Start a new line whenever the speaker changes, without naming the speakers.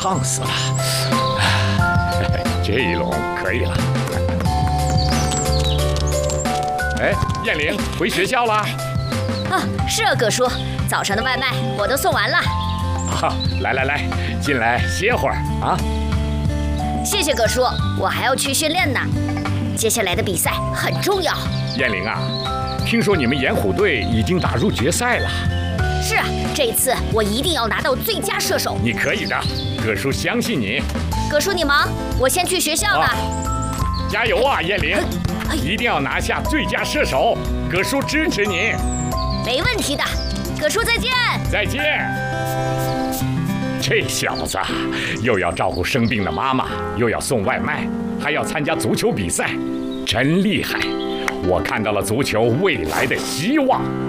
烫死了。这一笼可以了。哎，燕玲回学校了？
啊，是啊，葛叔，早上的外卖我都送完了。
啊，来，进来歇会儿啊。
谢谢葛叔，我还要去训练呢。接下来的比赛很重要。
燕玲啊，听说你们盐虎队已经打入决赛了。
是啊，这一次我一定要拿到最佳射手。
你可以的，葛叔相信你。
葛叔你忙，我先去学校了。
加油啊，燕玲！一定要拿下最佳射手，葛叔支持你。
没问题的，葛叔再见。
再见。这小子又要照顾生病的妈妈，又要送外卖，还要参加足球比赛，真厉害！我看到了足球未来的希望。